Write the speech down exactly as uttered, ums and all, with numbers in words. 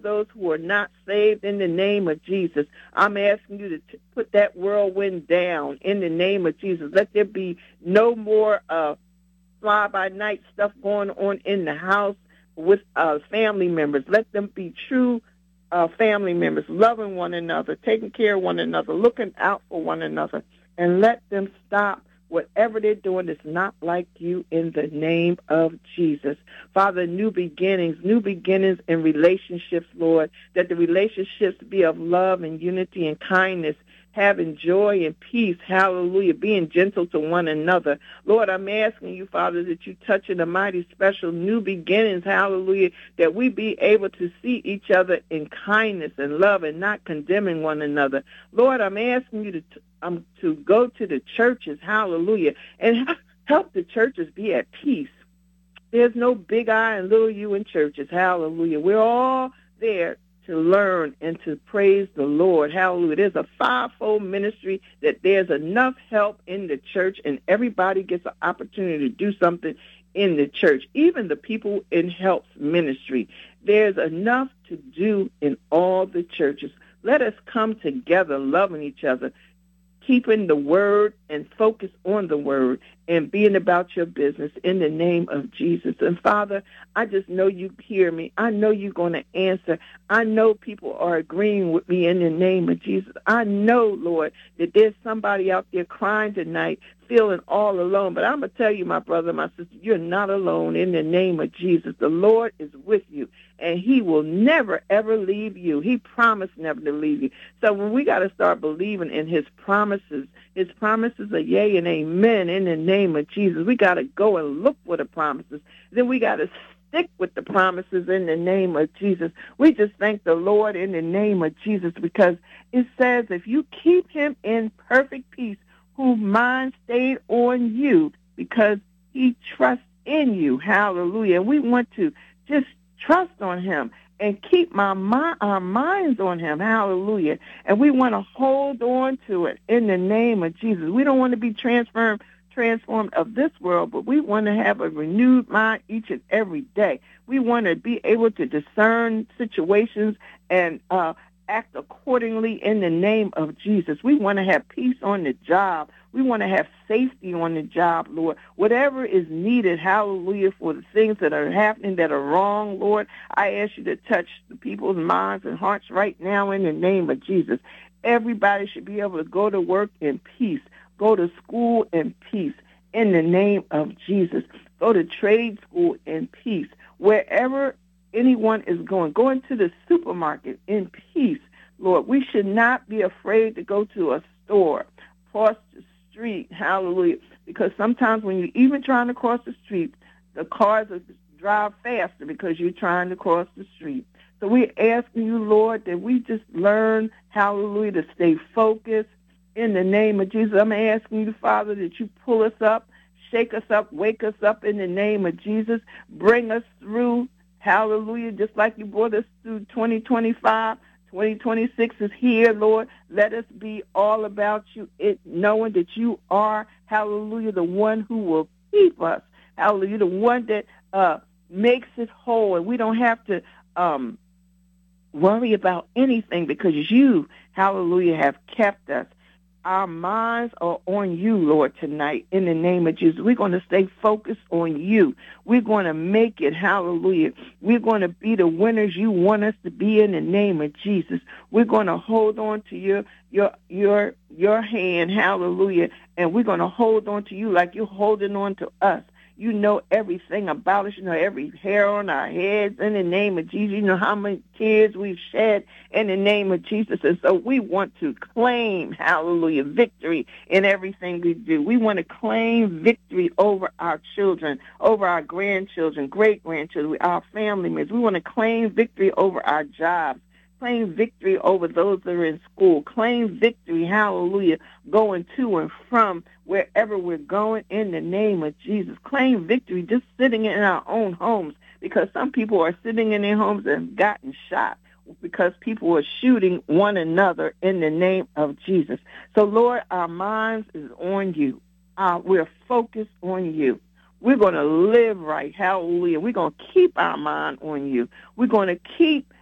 those who are not saved in the name of Jesus. I'm asking you to t- put that whirlwind down in the name of Jesus. Let there be no more uh, fly-by-night stuff going on in the house with uh, family members. Let them be true uh, family members, loving one another, taking care of one another, looking out for one another, and let them stop whatever they're doing is not like you in the name of Jesus. Father, new beginnings, new beginnings in relationships, Lord, that the relationships be of love and unity and kindness, having joy and peace, hallelujah, being gentle to one another. Lord, I'm asking you, Father, that you touch in a mighty special new beginnings, hallelujah, that we be able to see each other in kindness and love and not condemning one another. Lord, I'm asking you to um, to go to the churches, hallelujah, and help the churches be at peace. There's no big I and little you in churches, hallelujah. We're all there to learn and to praise the Lord, hallelujah. There's a fivefold ministry that there's enough help in the church, and everybody gets an opportunity to do something in the church, even the people in helps ministry. There's enough to do in all the churches. Let us come together loving each other, keeping the word and focus on the word and being about your business in the name of Jesus. And Father, I just know you hear me. I know you're going to answer. I know people are agreeing with me in the name of Jesus. I know, Lord, that there's somebody out there crying tonight, feeling all alone. But I'm going to tell you, my brother, my sister, you're not alone in the name of Jesus. The Lord is with you, and he will never, ever leave you. He promised never to leave you. So when we got to start believing in his promises, his promises are yea and amen in the name of Jesus. We got to go and look for the promises. Then we got to stick with the promises in the name of Jesus. We just thank the Lord in the name of Jesus, because it says if you keep him in perfect peace, whose mind stayed on you, because he trusts in you. Hallelujah. And we want to just trust on him and keep my mi- our minds on him. Hallelujah. And we want to hold on to it in the name of Jesus. We don't want to be transformed transformed of this world, but we want to have a renewed mind each and every day. We want to be able to discern situations and uh, act accordingly in the name of Jesus. We want to have peace on the job. We want to have safety on the job, Lord. Whatever is needed, hallelujah, for the things that are happening that are wrong, Lord, I ask you to touch the people's minds and hearts right now in the name of Jesus. Everybody should be able to go to work in peace, go to school in peace in the name of Jesus, go to trade school in peace. Wherever anyone is going, go into the supermarket in peace, Lord. We should not be afraid to go to a store, cross the street, hallelujah, because sometimes when you're even trying to cross the street, the cars will drive faster because you're trying to cross the street. So we're asking you, Lord, that we just learn, hallelujah, to stay focused in the name of Jesus. I'm asking you, Father, that you pull us up, shake us up, wake us up in the name of Jesus, bring us through, hallelujah, just like you brought us through twenty twenty-five. twenty twenty-six is here, Lord. Let us be all about you, it, knowing that you are, hallelujah, the one who will keep us, hallelujah, the one that uh, makes us whole, and we don't have to um, worry about anything because you, hallelujah, have kept us. Our minds are on you, Lord, tonight, in the name of Jesus. We're going to stay focused on you. We're going to make it, hallelujah. We're going to be the winners you want us to be in the name of Jesus. We're going to hold on to your your your your hand, hallelujah, and we're going to hold on to you like you're holding on to us. You know everything about us. You know every hair on our heads in the name of Jesus. You know how many tears we've shed in the name of Jesus. And so we want to claim, hallelujah, victory in everything we do. We want to claim victory over our children, over our grandchildren, great-grandchildren, our family members. We want to claim victory over our jobs. Claim victory over those that are in school. Claim victory, hallelujah, going to and from wherever we're going in the name of Jesus. Claim victory just sitting in our own homes, because some people are sitting in their homes and have gotten shot because people are shooting one another in the name of Jesus. So, Lord, our minds is on you. Uh, we're focused on you. We're going to live right, hallelujah. We're going to keep our mind on you. We're going to keep